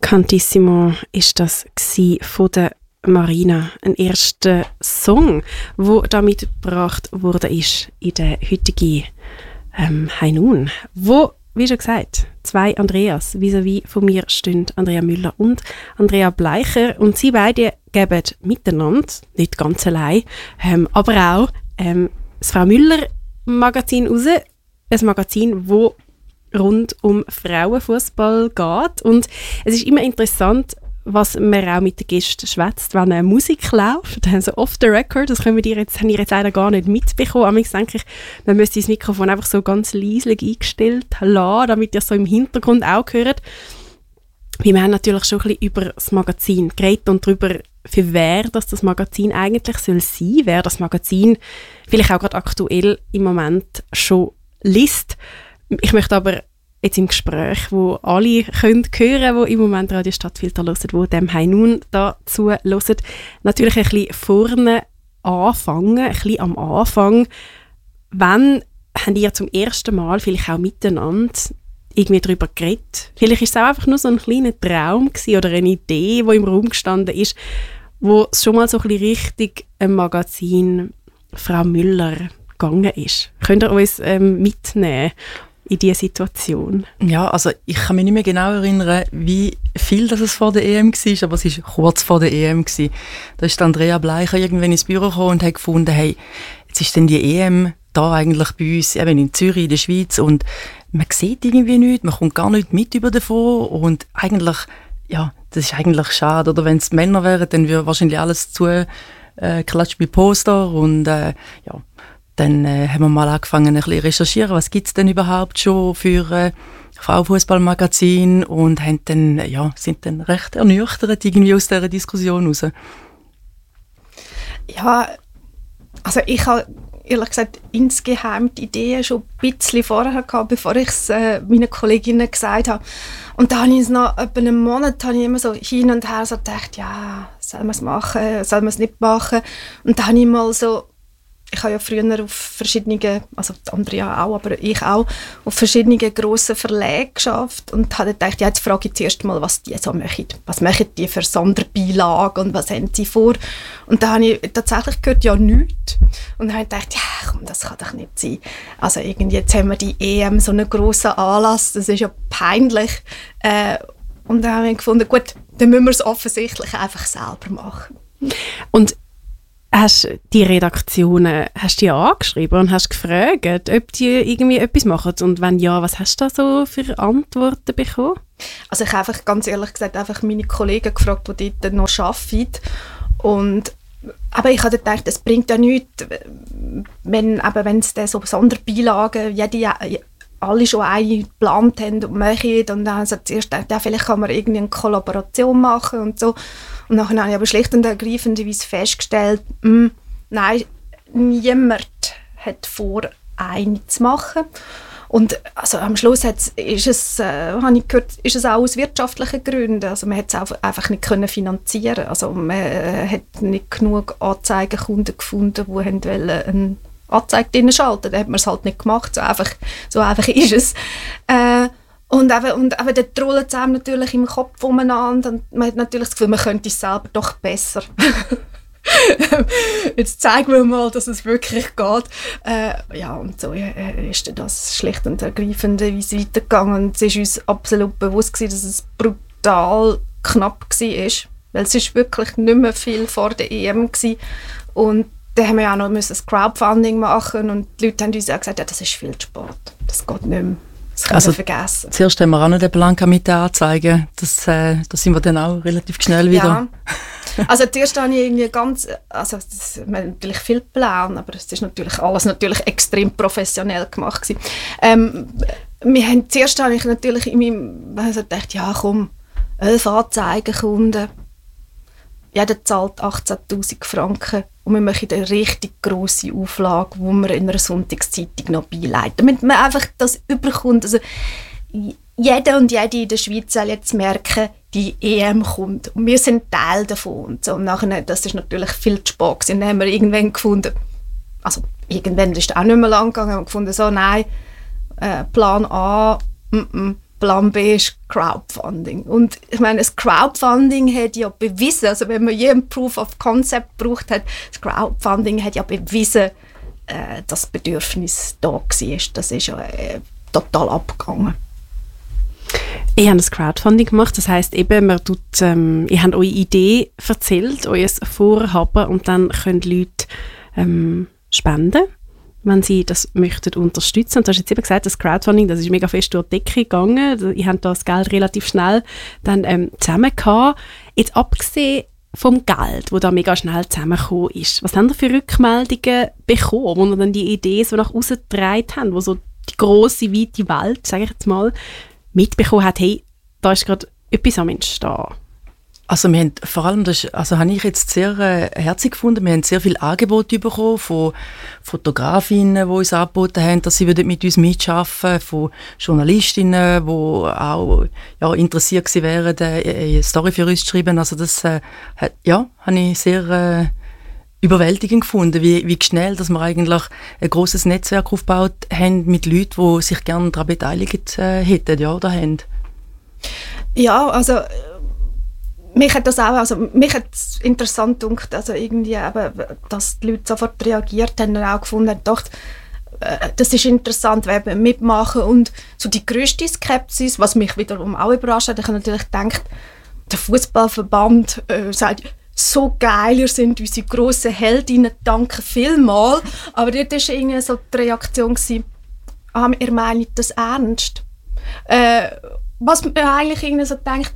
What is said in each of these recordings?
Cantissimo ist das von der Marina, ein erster Song, der da mitgebracht wurde ist in der heutigen High Noon, wo, wie schon gesagt, zwei Andreas vis-à-vis von mir stehen, Andrea Müller und Andrea Bleicher, und sie beide geben miteinander, nicht ganz allein, aber auch das Frau Müller Magazin raus, ein Magazin, wo rund um Frauenfußball geht, und es ist immer interessant, was man auch mit den Gästen schwätzt, wenn eine Musik läuft, also off the record, das haben ihr jetzt leider gar nicht mitbekommen. Amigs denke ich, man müsste das Mikrofon einfach so ganz leise eingestellt lassen, damit ihr es so im Hintergrund auch hört. Wir haben natürlich schon ein bisschen über das Magazin geredet und darüber, für wer das Magazin eigentlich sein soll, wer das Magazin vielleicht auch gerade aktuell im Moment schon liest. Ich möchte aber jetzt im Gespräch, wo alle können hören, die im Moment Radio Stadtfilter hören, die dem High Noon dazu hören, natürlich ein bisschen vorne anfangen, ein bisschen am Anfang. Wann habt ihr zum ersten Mal vielleicht auch miteinander irgendwie darüber geredet? Vielleicht ist es auch einfach nur so ein kleiner Traum gewesen oder eine Idee, die im Raum gestanden ist, wo es schon mal so ein bisschen richtig ein Magazin Frau Müller gegangen ist. Könnt ihr uns mitnehmen in diese Situation? Ja, also ich kann mich nicht mehr genau erinnern, wie viel das es vor der EM war, aber es war kurz vor der EM. Da ist Andrea Bleicher irgendwann ins Büro gekommen und hat gefunden, hey, jetzt ist denn die EM da eigentlich bei uns, eben in Zürich, in der Schweiz, und man sieht irgendwie nichts, man kommt gar nicht mit über davon, und eigentlich, ja, das ist eigentlich schade, oder wenn es Männer wären, dann würde wahrscheinlich alles klatscht bei Poster, und ja, dann haben wir mal angefangen, ein bisschen recherchieren, was gibt es denn überhaupt schon für Frauenfußballmagazin, und haben dann, ja, sind dann recht ernüchtert irgendwie aus dieser Diskussion raus. Ja, also ich habe ehrlich gesagt insgeheim die Idee schon ein bisschen vorher gehabt, bevor ich es meinen Kolleginnen gesagt habe. Und dann habe ich es nach etwa einem Monat immer so hin und her so gedacht, ja, soll man es machen, soll man es nicht machen? Und dann habe ich mal so, ich habe ja früher auf verschiedenen, also Andrea auch, aber ich auch, auf verschiedenen grossen Verlagen gearbeitet und habe gedacht, ja, jetzt frage ich zuerst mal, was die so machen. Was machen die für Sonderbeilagen und was haben sie vor? Und da habe ich tatsächlich gehört, ja, nichts. Und dann habe ich gedacht, ja, komm, das kann doch nicht sein. Also irgendwie, jetzt haben wir die EM, so einen grossen Anlass, das ist ja peinlich. Und dann habe ich gefunden, gut, dann müssen wir es offensichtlich einfach selber machen. Und hast die Redaktionen angeschrieben und hast gefragt, ob die irgendwie etwas machen? Und wenn ja, was hast du da so für Antworten bekommen? Also ich habe einfach, ganz ehrlich gesagt, einfach meine Kollegen gefragt, die dort noch arbeiten. Aber ich habe gedacht, es bringt ja nichts, wenn es so Sonderbeilagen, alle schon eine geplant haben und machen. Und dann haben sie zuerst gedacht, ja, vielleicht kann man irgendwie eine Kollaboration machen und so. Und nachher habe ich aber schlicht und ergreifend festgestellt, nein, niemand hat vor, eine zu machen. Und also am Schluss habe ich gehört, ist es auch aus wirtschaftlichen Gründen. Also man hat es einfach nicht können finanzieren. Also man hat nicht genug Anzeigenkunden gefunden, die wollten eine Anzeige drin schalten. Da hat man es halt nicht gemacht. So einfach ist es. Und dann trollt es einem natürlich im Kopf umeinander und man hat natürlich das Gefühl, man könnte es selber doch besser. Jetzt zeigen wir mal, dass es wirklich geht. Ja, und so ist das schlicht und ergreifend weitergegangen. Und es ist uns absolut bewusst gewesen, dass es brutal knapp war. Weil es ist wirklich nicht mehr viel vor der EM gewesen. Und dann haben wir ja auch noch das Crowdfunding machen und die Leute haben uns auch gesagt, ja, das ist viel zu spät. Das geht nicht mehr. Das können wir vergessen. Zuerst haben wir auch noch den Blanca mit den Anzeigen. Das sind wir dann auch relativ schnell wieder. Ja. Also zuerst habe ich irgendwie wir haben natürlich viel Plan, aber es ist alles extrem professionell gemacht gewesen. Zuerst habe ich natürlich gedacht, ja komm, 11 Anzeigenkunden, jeder zahlt 18'000 Franken und wir machen eine richtig grosse Auflage, die wir in einer Sonntagszeitung noch beileiten, damit man einfach das überkommt. Also, jeder und jede in der Schweiz soll jetzt merken, die EM kommt und wir sind Teil davon. Und so. Und nachher, das ist natürlich viel zu spät gewesen. Dann haben wir irgendwann gefunden, also irgendwann ist es auch nicht mehr lang gegangen, haben wir gefunden, so nein, Plan A, Plan B ist Crowdfunding. Und ich meine, das Crowdfunding hat ja bewiesen, also wenn man je ein Proof of Concept gebraucht hat, das Crowdfunding hat ja bewiesen, dass das Bedürfnis da war. Das ist ja total abgegangen. Ihr habt das Crowdfunding gemacht, das heisst eben, ihr habt eure Idee erzählt, euer Vorhaben, und dann können Leute spenden, wenn sie das möchten unterstützen. Und du hast jetzt eben gesagt, das Crowdfunding, das ist mega fest durch die Decke gegangen. Ihr habt das Geld relativ schnell dann zusammen gehabt. Jetzt abgesehen vom Geld, das da mega schnell zusammengekommen ist, was habt ihr für Rückmeldungen bekommen, wo ihr dann die Idee so nach außen getragen habt, wo so die grosse, weite Welt, sage ich jetzt mal, mitbekommen hat, hey, da ist gerade etwas am Entstehen? Also wir haben vor allem, habe ich jetzt sehr herzlich gefunden, wir haben sehr viele Angebote bekommen von Fotografinnen, die uns angeboten haben, dass sie mit uns mitarbeiten würden, von Journalistinnen, die auch interessiert gewesen wären, eine Story für uns zu schreiben. Also das habe ich sehr überwältigend gefunden, wie schnell, dass wir eigentlich ein grosses Netzwerk aufgebaut haben mit Leuten, die sich gerne daran beteiligt hätten, oder haben. Ja, also mich hat das auch, mich hat es interessant gedacht, also irgendwie eben, dass die Leute sofort reagiert haben und auch gefunden haben, doch, das ist interessant, wenn wir mitmachen. Und so die grösste Skepsis, was mich wiederum auch überrascht hat, ich habe natürlich gedacht, der Fußballverband sagt, so geil, ihr seid unsere grossen Heldinnen, danke vielmals. Aber dort war irgendwie so die Reaktion, ihr meint das ernst? Was man eigentlich irgendwie so denkt,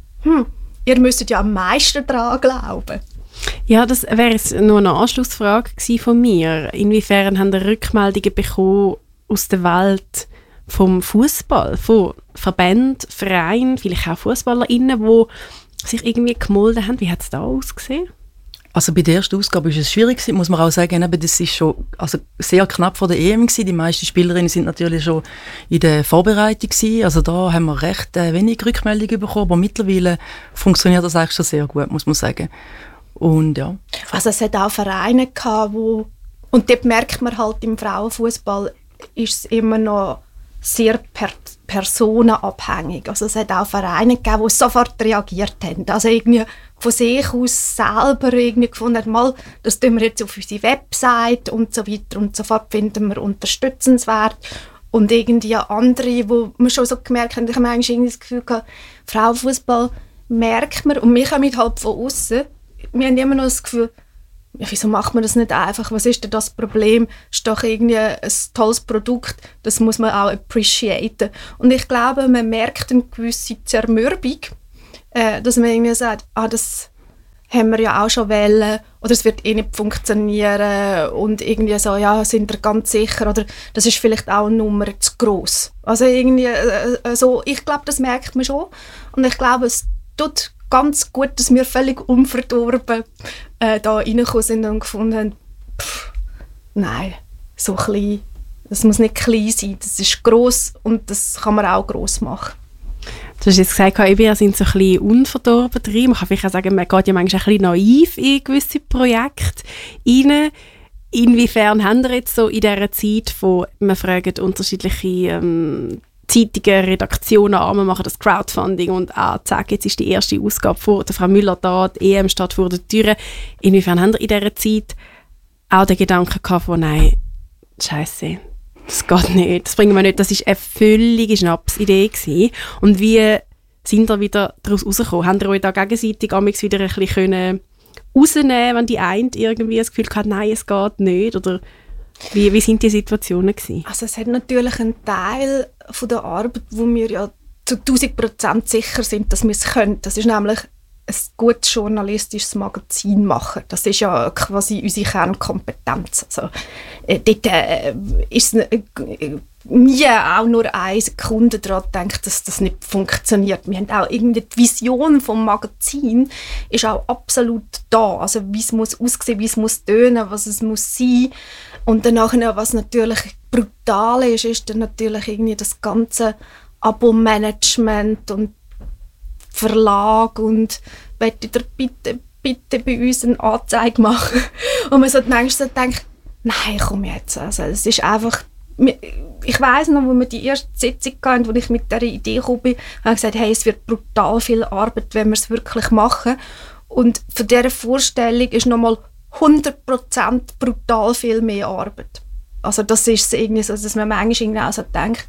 ihr müsstet ja am meisten daran glauben. Ja, das wäre jetzt nur eine Anschlussfrage von mir. Inwiefern haben ihr Rückmeldungen bekommen aus der Welt vom Fußball, von Verbänden, Vereinen, vielleicht auch FußballerInnen, die sich irgendwie gemolden haben? Wie hat es da ausgesehen? Also bei der ersten Ausgabe war es schwierig, muss man auch sagen, aber das ist schon sehr knapp vor der EM gewesen. Die meisten Spielerinnen sind natürlich schon in der Vorbereitung gewesen. Also da haben wir recht wenig Rückmeldungen bekommen, aber mittlerweile funktioniert das eigentlich schon sehr gut, muss man sagen. Und ja. Also es hat auch Vereine gehabt, und dort merkt man halt, im Frauenfußball ist es immer noch sehr personenabhängig. Also es hat auch Vereine gegeben, die sofort reagiert haben. Also irgendwie von sich aus selber irgendwie gefunden haben, mal, das tun wir jetzt auf unsere Website und so weiter und so fort, finden wir unterstützenswert. Und irgendwie andere, wo man schon so gemerkt haben, ich habe eigentlich irgendwie das Gefühl gehabt, Frauenfußball merkt man, und wir kommen halt von außen, wir haben immer noch das Gefühl, ja, wieso macht man das nicht einfach? Was ist denn das Problem? Das ist doch irgendwie ein tolles Produkt, das muss man auch appreciaten. Und ich glaube, man merkt eine gewisse Zermürbung, dass man irgendwie sagt, das haben wir ja auch schon wollen, oder es wird nicht funktionieren, und irgendwie so, ja, sind wir ganz sicher, oder das ist vielleicht auch eine Nummer zu gross. Also irgendwie so, ich glaube, das merkt man schon, und ich glaube, es tut ganz gut, dass wir völlig unverdorben da reingekommen sind und gefunden haben, nein, so klein, das muss nicht klein sein, das ist gross und das kann man auch gross machen. Du hast jetzt gesagt, wir sind so ein bisschen unverdorben drin. Man kann vielleicht auch sagen, man geht ja manchmal ein bisschen naiv in gewisse Projekte rein. Inwiefern haben wir jetzt so in dieser Zeit, wo man fragt unterschiedliche Zeitungen, Redaktionen an, wir machen das Crowdfunding und zack, jetzt ist die erste Ausgabe vor der Frau Müller da, die EM steht vor der Tür. Inwiefern haben wir in dieser Zeit auch den Gedanken gehabt von, nein, Scheiße, das geht nicht, das bringen wir nicht, das war eine völlige Schnapsidee gewesen. Und wie sind wir wieder daraus rausgekommen? Haben ihr euch da gegenseitig wieder ein bisschen rausnehmen, wenn die eine irgendwie das Gefühl hat, nein, es geht nicht, oder wie sind die Situationen gewesen? Also es hat natürlich einen Teil von der Arbeit, wo wir ja zu 1000% sicher sind, dass wir es können. Das ist nämlich ein gutes journalistisches Magazin machen. Das ist ja quasi unsere Kernkompetenz. Also, dort ist nie auch nur eine Sekunde daran gedacht, dass das nicht funktioniert. Wir haben auch irgendwie die Vision vom Magazin ist auch absolut da. Also wie es muss aussehen, wie es muss tönen, was es muss sein. Und danach, was natürlich brutal ist dann natürlich irgendwie das ganze Abo-Management und Verlag und «Wollt ihr bitte bei uns eine Anzeige machen?» Und man so manchmal so denkt, nein, komm jetzt. Also, es ist einfach ich weiss noch, wo wir die erste Sitzung hatten, wo ich mit dieser Idee gekommen bin, habe ich gesagt, hey, es wird brutal viel Arbeit, wenn wir es wirklich machen. Und von dieser Vorstellung ist nochmal 100% brutal viel mehr Arbeit. Also das ist irgendwie so, dass man manchmal auch so denkt,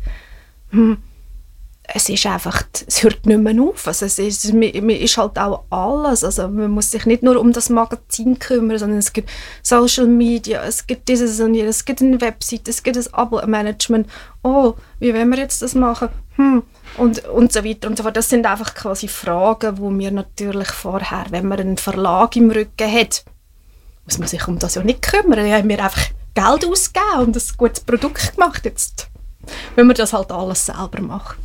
es ist einfach, es hört nicht mehr auf. Also es ist, man ist halt auch alles. Also man muss sich nicht nur um das Magazin kümmern, sondern es gibt Social Media, es gibt dieses und jenes, es gibt eine Website, es gibt ein Abo-Management. Oh, wie wollen wir jetzt das machen? Und so weiter und so fort. Das sind einfach quasi Fragen, wo wir natürlich vorher, wenn man einen Verlag im Rücken hat, muss man sich um das ja nicht kümmern. Dann haben wir einfach Geld ausgegeben und ein gutes Produkt gemacht. Jetzt, wenn wir das halt alles selber machen.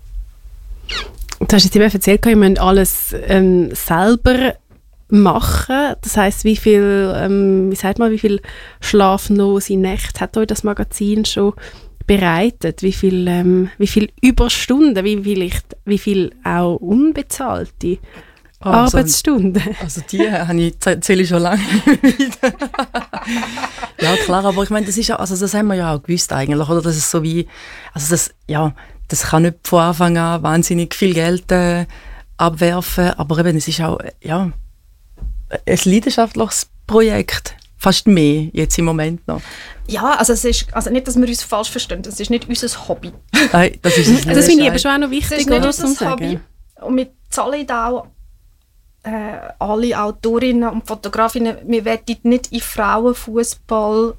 Du hast jetzt eben erzählt, ihr müsst alles selber machen. Das heisst, wie viel schlaflose Nächte hat euch das Magazin schon bereitet? Wie viel Überstunden, wie viel auch unbezahlte Arbeitsstunden? Also die zähle ich schon lange wieder. Ja, klar, aber ich meine, das haben wir ja auch gewusst eigentlich, oder? Das ist so wie, also das kann nicht von Anfang an wahnsinnig viel Geld abwerfen, aber eben, es ist auch ein leidenschaftliches Projekt. Fast mehr jetzt im Moment noch. Ja, also es ist, also nicht, dass wir uns falsch verstehen, das ist nicht unser Hobby. Nein, das ist es nicht. Das finde ich aber schon auch noch wichtig, oder? Das ist nicht unser Hobby. Und wir zahlen auch alle Autorinnen und Fotografinnen, wir wollen nicht in Frauenfußball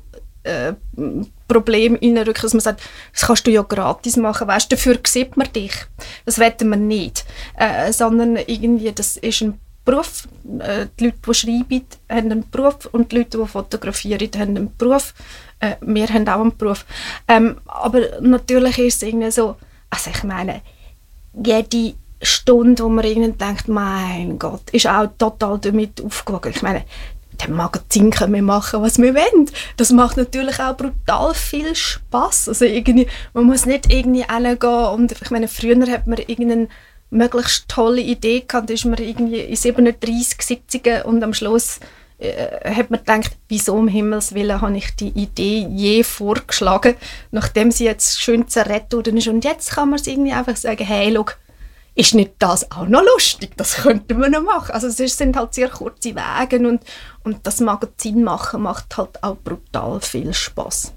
Problem reinrücken, dass man sagt, das kannst du ja gratis machen, weißt, dafür sieht man dich. Das wollen wir nicht. Sondern irgendwie, das ist ein Beruf. Die Leute, die schreiben, haben einen Beruf und die Leute, die fotografieren, haben einen Beruf. Wir haben auch einen Beruf. Aber natürlich ist es irgendwie so, also ich meine, jede Stunde, wo man irgendwie denkt, mein Gott, ist auch total damit aufgewogen. Ich meine, dem Magazin können wir machen, was wir wollen. Das macht natürlich auch brutal viel Spass. Also irgendwie, man muss nicht irgendwie hingehen und ich meine, früher hat man irgendeine möglichst tolle Idee gehabt, da ist man irgendwie in 37 Sitzungen und am Schluss hat man gedacht, wieso um Himmels Willen habe ich die Idee je vorgeschlagen, nachdem sie jetzt schön zerrät worden ist. Und jetzt kann man es irgendwie einfach sagen, hey, schau, ist nicht das auch noch lustig? Das könnten wir noch machen. Also es sind halt sehr kurze Wege und das Magazin machen macht halt auch brutal viel Spass.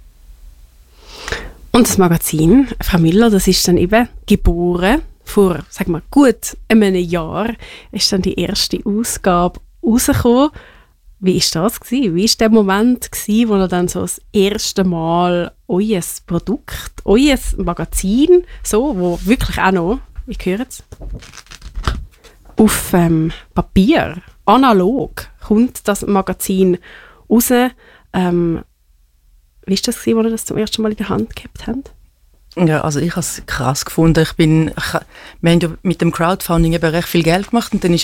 Und das Magazin, Frau Müller, das ist dann eben geboren. Vor, sag mal, gut einem Jahr ist dann die erste Ausgabe rausgekommen. Wie war das gewesen? Wie war der Moment gewesen, wo ihr dann so das erste Mal euer Produkt, euer Magazin, so, wo wirklich auch noch, ich höre es, auf Papier, analog, kommt das Magazin raus. Wie war das gewesen, als ihr das zum ersten Mal in der Hand gehabt habt? Ja, also ich habe es krass gefunden. Wir haben ja mit dem Crowdfunding eben recht viel Geld gemacht und dann